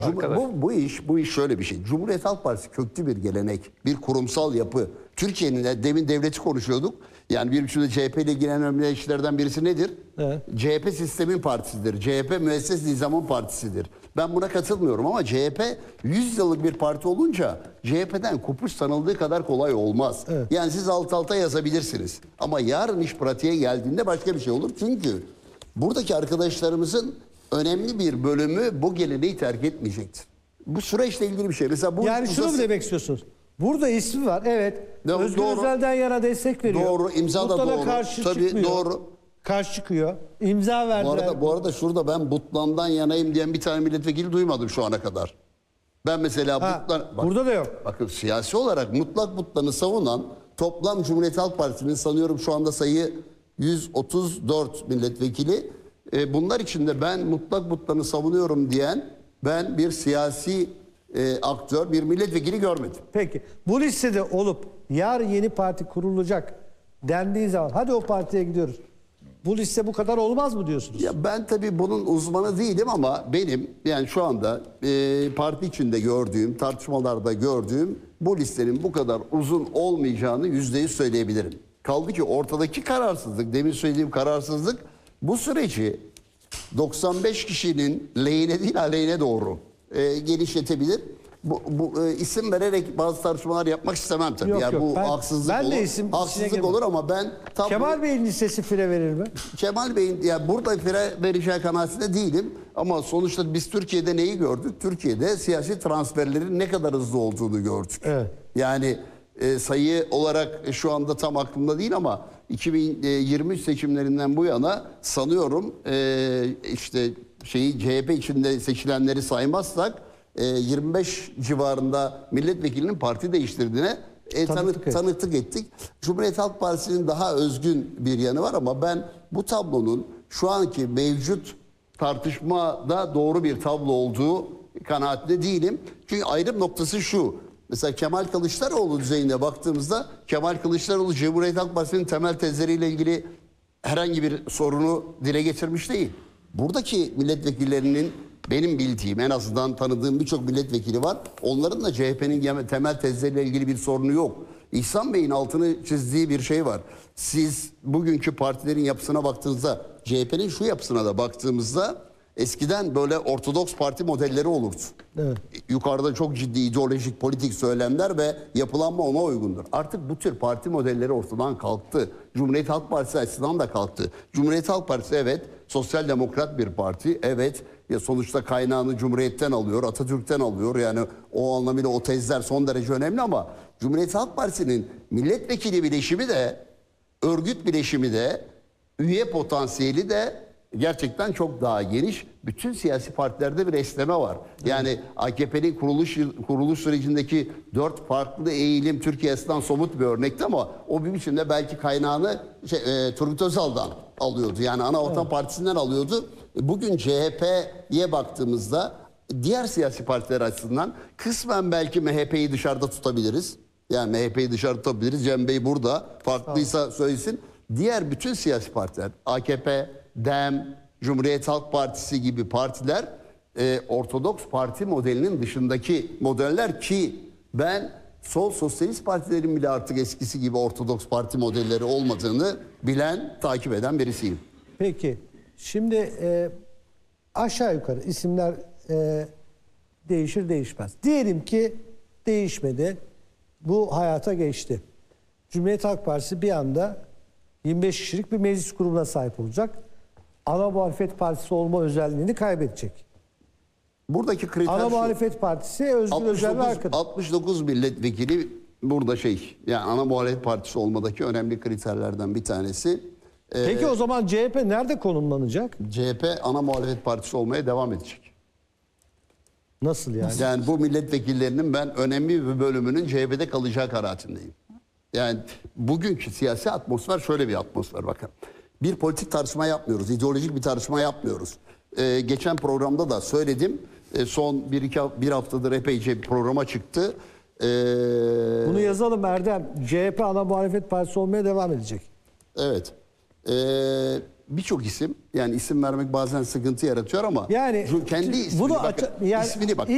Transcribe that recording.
Arkadaş. Bu iş şöyle bir şey. Cumhuriyet Halk Partisi köklü bir gelenek, bir kurumsal yapı. Türkiye'nin de demin devleti konuşuyorduk. Yani bir biçimde CHP ile ilgilenen önemli işlerden birisi nedir? Evet. CHP sistemin partisidir. CHP müesses nizamın partisidir. Ben buna katılmıyorum ama CHP 100 yıllık bir parti olunca CHP'den kopuş sanıldığı kadar kolay olmaz. Evet. Yani siz alt alta yazabilirsiniz. Ama yarın iş pratiğe geldiğinde başka bir şey olur. Çünkü buradaki arkadaşlarımızın önemli bir bölümü bu geleneği terk etmeyecektir. Bu süreçle ilgili bir şey. Mesela bu Yani şunu mu demek istiyorsunuz? Burada ismi var. Evet. Doğru, Özgür doğru. Özel'den yana destek veriyor. Doğru, imza da Mutlaka doğru. karşı Tabii, çıkmıyor. doğru. Karşı çıkıyor. İmza verdiler. Bu arada şurada ben Butlan'dan yanayım diyen bir tane milletvekili duymadım şu ana kadar. Ben mesela Ha, Butlan... burada da yok. Bakın siyasi olarak mutlak Butlan'ı savunan toplam Cumhuriyet Halk Partisi'nin sanıyorum şu anda sayı 134 milletvekili. Bunlar içinde ben mutlak Butlan'ı savunuyorum diyen ben bir siyasi aktör, bir milletvekili görmedim. Peki. Bu listede olup yarın yeni parti kurulacak dendiği zaman hadi o partiye gidiyoruz. Bu liste bu kadar olmaz mı diyorsunuz? Ya ben tabii bunun uzmanı değilim ama benim yani şu anda parti içinde gördüğüm, tartışmalarda gördüğüm bu listenin bu kadar uzun olmayacağını %100 söyleyebilirim. Kaldı ki ortadaki kararsızlık, demin söylediğim kararsızlık bu süreci 95 kişinin lehine değil aleyhine doğru genişletebilir. Bu isim vererek bazı tartışmalar yapmak istemem tabii. Yok, yani yok. bu Ben haksızlık de olur. isim Haksızlık olur ama ben tam Kemal Bey'in listesi fire verir mi? Kemal Bey'in ya burada fire vereceği kanaatinde değilim ama sonuçta biz Türkiye'de neyi gördük? Türkiye'de siyasi transferlerin ne kadar hızlı olduğunu gördük. Evet. Yani sayı olarak şu anda tam aklımda değil ama 2023 seçimlerinden bu yana sanıyorum işte CHP içinde seçilenleri saymazsak 25 civarında milletvekilinin parti değiştirdiğine tanıklık ettik. Cumhuriyet Halk Partisi'nin daha özgün bir yanı var ama ben bu tablonun şu anki mevcut tartışmada doğru bir tablo olduğu kanaatinde değilim. Çünkü ayrım noktası şu. Mesela Kemal Kılıçdaroğlu düzeyinde baktığımızda Kemal Kılıçdaroğlu Cumhuriyet Halk Partisi'nin temel tezleriyle ilgili herhangi bir sorunu dile getirmiş değil. Buradaki milletvekillerinin benim bildiğim en azından tanıdığım birçok milletvekili var. Onların da CHP'nin temel tezleriyle ilgili bir sorunu yok. İhsan Bey'in altını çizdiği bir şey var. Siz bugünkü partilerin yapısına baktığınızda CHP'nin şu yapısına da baktığımızda eskiden böyle ortodoks parti modelleri olurdu. Evet. Yukarıda çok ciddi ideolojik politik söylemler ve yapılanma ona uygundur. Artık bu tür parti modelleri ortadan kalktı. Cumhuriyet Halk Partisi açısından da kalktı. Cumhuriyet Halk Partisi evet sosyal demokrat bir parti. Evet ya sonuçta kaynağını Cumhuriyet'ten alıyor, Atatürk'ten alıyor. Yani o anlamıyla o tezler son derece önemli ama Cumhuriyet Halk Partisi'nin milletvekili bileşimi de, örgüt bileşimi de, üye potansiyeli de gerçekten çok daha geniş. Bütün siyasi partilerde bir esneme var. Yani AKP'nin kuruluş sürecindeki 4 farklı eğilim Türkiye açısından somut bir örnekti ama o bir biçimde belki kaynağını Turgut Özal'dan alıyordu. Yani Anavatan Partisi'nden alıyordu. Bugün CHP'ye baktığımızda diğer siyasi partiler açısından kısmen belki MHP'yi dışarıda tutabiliriz. Yani MHP'yi dışarıda tutabiliriz. Cem Bey burada. Farklıysa söylesin. Diğer bütün siyasi partiler, AKP, DEM, Cumhuriyet Halk Partisi gibi partiler ortodoks parti modelinin dışındaki modeller ki ben sol sosyalist partilerin bile artık eskisi gibi ortodoks parti modelleri olmadığını bilen, takip eden birisiyim. Peki. Şimdi aşağı yukarı isimler değişir değişmez. Diyelim ki değişmedi. Bu hayata geçti. Cumhuriyet Halk Partisi bir anda 25 kişilik bir meclis grubuna sahip olacak. Ana muhalefet partisi olma özelliğini kaybedecek. Buradaki kriter Ana şu. muhalefet partisi Özgür Özel ve arkadaş. 69 milletvekili burada yani ana muhalefet partisi olmadaki önemli kriterlerden bir tanesi. Peki o zaman CHP nerede konumlanacak? CHP ana muhalefet partisi olmaya devam edecek. Nasıl yani? Yani bu milletvekillerinin ben önemli bir bölümünün CHP'de kalacağı kanaatindeyim. Yani bugünkü siyasi atmosfer şöyle bir atmosfer bakın. Bir politik tartışma yapmıyoruz, ideolojik bir tartışma yapmıyoruz. Geçen programda da söyledim. Son bir haftadır epeyce bir programa çıktı. Bunu yazalım Erdem. CHP ana muhalefet partisi olmaya devam edecek. Evet. Birçok isim yani isim vermek bazen sıkıntı yaratıyor ama Yani kendi ismini, bunu bakın, yani ismini bak.